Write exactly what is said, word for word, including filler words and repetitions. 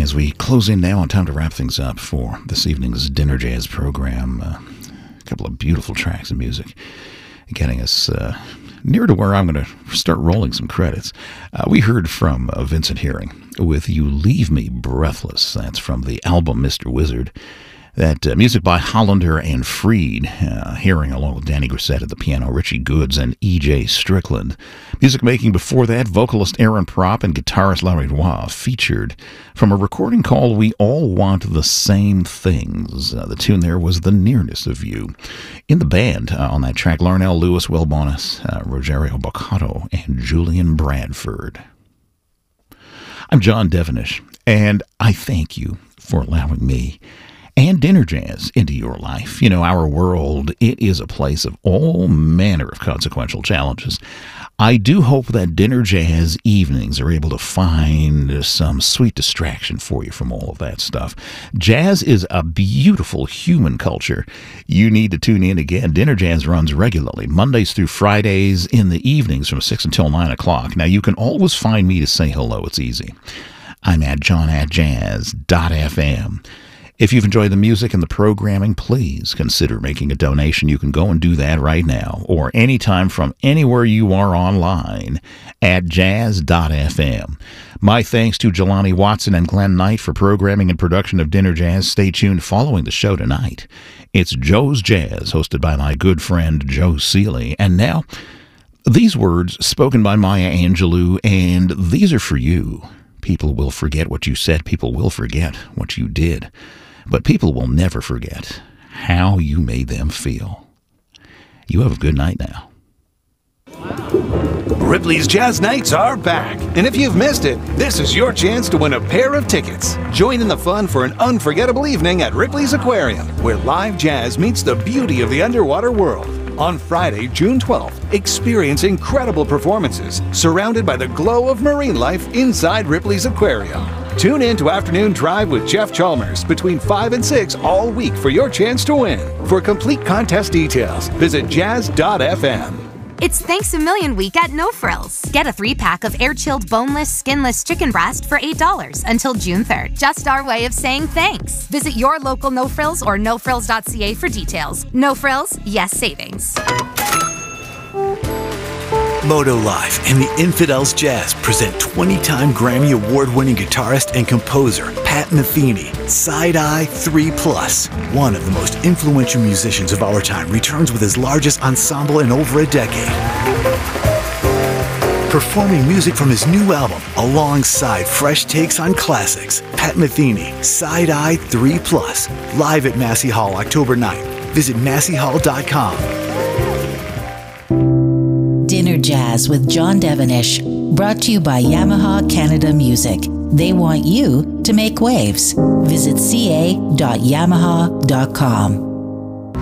as we close in now on time to wrap things up for this evening's Dinner Jazz program. Uh, a couple of beautiful tracks of music getting us uh, near to where I'm going to start rolling some credits. Uh, we heard from uh, Vincent Herring with You Leave Me Breathless. That's from the album Mister Wizard. That uh, music by Hollander and Freed, uh, Herring along with Danny Grissett at the piano, Richie Goods and E J Strickland. Music making before that, vocalist Aaron Propp and guitarist Larry Roy, featured from a recording called We All Want the Same Things. Uh, the tune there was The Nearness of You. In the band uh, on that track, Larnell Lewis, Will Bonas, uh, Rogerio Boccato, and Julian Bradford. I'm John Devenish, and I thank you for allowing me and Dinner Jazz into your life. You know, our world, it is a place of all manner of consequential challenges. I do hope that Dinner Jazz evenings are able to find some sweet distraction for you from all of that stuff. Jazz is a beautiful human culture. You need to tune in again. Dinner Jazz runs regularly, Mondays through Fridays in the evenings from six until nine o'clock. Now, you can always find me to say hello. It's easy. I'm at john at jazz dot f m. If you've enjoyed the music and the programming, please consider making a donation. You can go and do that right now or anytime from anywhere you are online at jazz dot f m. My thanks to Jelani Watson and Glenn Knight for programming and production of Dinner Jazz. Stay tuned following the show tonight. It's Joe's Jazz, hosted by my good friend Joe Seeley. And now, these words spoken by Maya Angelou, and these are for you. People will forget what you said. People will forget what you did. But people will never forget how you made them feel. You have a good night now. Ripley's Jazz Nights are back. And if you've missed it, this is your chance to win a pair of tickets. Join in the fun for an unforgettable evening at Ripley's Aquarium, where live jazz meets the beauty of the underwater world. On Friday, June twelfth, experience incredible performances surrounded by the glow of marine life inside Ripley's Aquarium. Tune in to Afternoon Drive with Jeff Chalmers between five and six all week for your chance to win. For complete contest details, visit jazz dot f m. It's Thanks a Million Week at No Frills. Get a three-pack of air-chilled, boneless, skinless chicken breast for eight dollars until June third. Just our way of saying thanks. Visit your local No Frills or no frills dot c a for details. No Frills, yes savings. Moto Live and the Infidels Jazz present twenty-time Grammy Award-winning guitarist and composer Pat Metheny. Side Eye three plus, one of the most influential musicians of our time, returns with his largest ensemble in over a decade. Performing music from his new album alongside fresh takes on classics, Pat Metheny, Side Eye three plus, live at Massey Hall October ninth. Visit massey hall dot com. Dinner Jazz with John Devenish, brought to you by Yamaha Canada Music. They want you to make waves. Visit c a dot yamaha dot com.